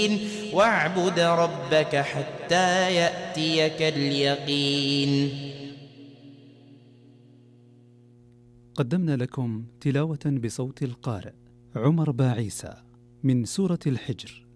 واعبد ربك حتى يأتيك اليقين. قدمنا لكم تلاوة بصوت القارئ عمر باعيسى من سورة الحجر